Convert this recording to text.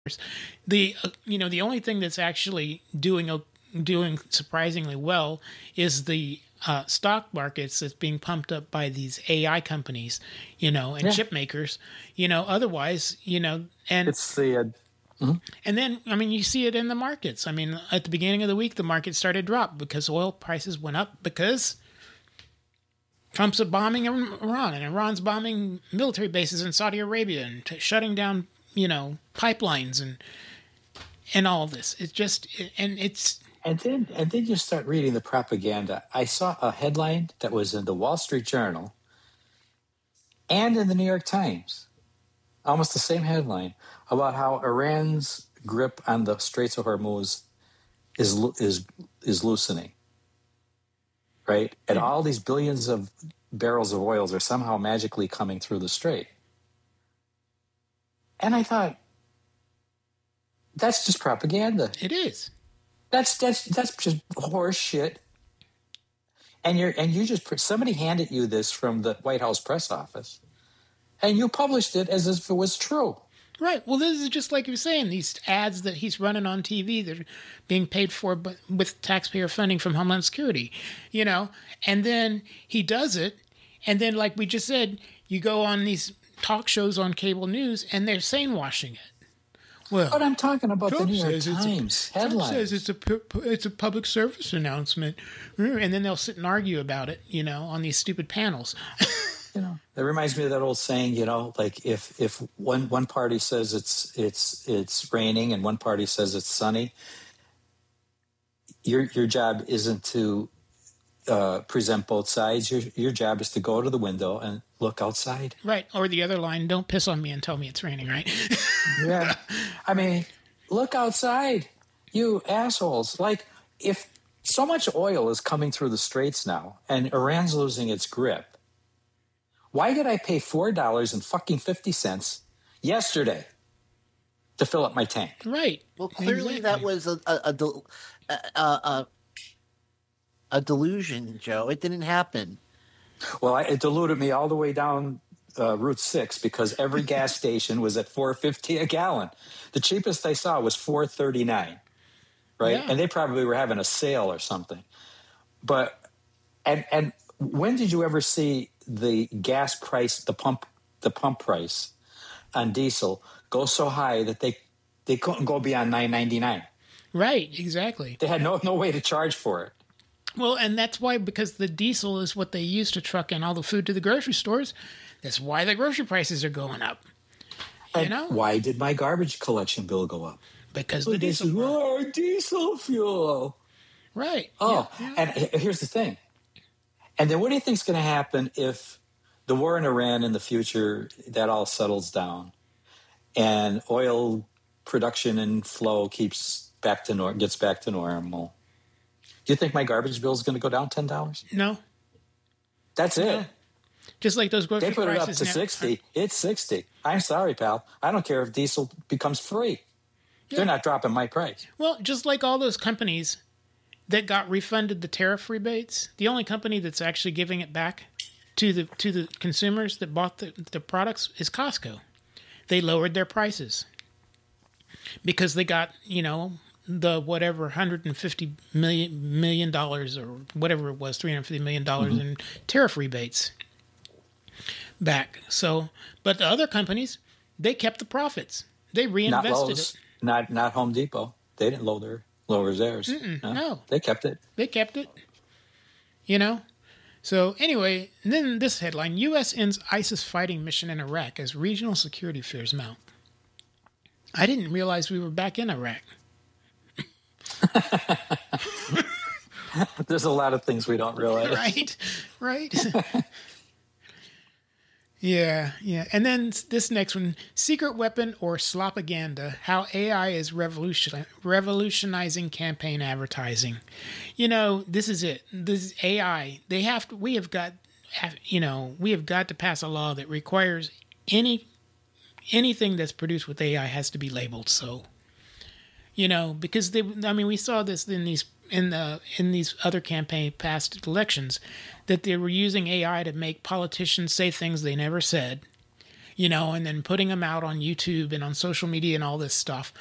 The only thing that's actually doing surprisingly well is the stock markets that's being pumped up by these AI companies, and chip makers. Otherwise, and It's the and then you see it in the markets. At the beginning of the week, the market started to drop because oil prices went up because Trump's bombing Iran, and Iran's bombing military bases in Saudi Arabia and shutting down, pipelines and all of this. It's just, and it's. And then you start reading the propaganda. I saw a headline that was in the Wall Street Journal and in the New York Times, almost the same headline, about how Iran's grip on the Straits of Hormuz is loosening, right? And all these billions of barrels of oils are somehow magically coming through the strait. And I thought, that's just propaganda. It is. That's just horse shit. And you just somebody handed you this from the White House press office, and you published it as if it was true. Right. Well, this is just like you're saying, these ads that he's running on TV that are being paid for with taxpayer funding from Homeland Security, and then he does it. And then, like we just said, you go on these talk shows on cable news and they're saying-washing it. Well, but I'm talking about Trump the New York Times headlines. Trump says it's a public service announcement, and then they'll sit and argue about it, on these stupid panels. That reminds me of that old saying, like if one party says it's raining and one party says it's sunny, your job isn't to present both sides. Your job is to go to the window and look outside. Right. Or the other line, don't piss on me and tell me it's raining, right? Yeah. Look outside, you assholes. Like, if so much oil is coming through the straits now and Iran's losing its grip, why did I pay $4.50 yesterday to fill up my tank? Right. Well, clearly that was a delusion, Joe. It didn't happen. Well, it deluded me all the way down Route 6 because every gas station was at $4.50 a gallon. The cheapest I saw was $4.39, right? Yeah. And they probably were having a sale or something. But and when did you ever see the gas price, the pump price on diesel go so high that they couldn't go beyond $9.99? Right, exactly. They had no way to charge for it. Well, and that's why, because the diesel is what they use to truck in all the food to the grocery stores. That's why the grocery prices are going up. Why did my garbage collection bill go up? Because the diesel. Diesel fuel. Right. Oh, yeah. And here's the thing. And then what do you think is going to happen if the war in Iran in the future, that all settles down and oil production and flow gets back to normal? Do you think my garbage bill is going to go down $10? No. That's it. No. Just like those grocery they put prices. It up to 60. It's 60. I'm sorry, pal. I don't care if diesel becomes free. Yeah. They're not dropping my price. Well, just like all those companies that got refunded the tariff rebates, the only company that's actually giving it back to the consumers that bought the products is Costco. They lowered their prices because they got, the whatever $150 million or whatever it was, $350 million in tariff rebates back. So, but the other companies, they kept the profits. They reinvested it. Not Home Depot. They didn't lower theirs. No. They kept it. They kept it. So anyway, then this headline, U.S. ends ISIS fighting mission in Iraq as regional security fears mount. I didn't realize we were back in Iraq. There's a lot of things we don't realize. Right. Yeah. And then this next one, secret weapon or slopaganda, how AI is revolutionizing campaign advertising. This is it. This is AI. We have got to pass a law that requires anything that's produced with AI has to be labeled so. Because we saw this in these other past elections, that they were using AI to make politicians say things they never said, and then putting them out on YouTube and on social media and all this stuff.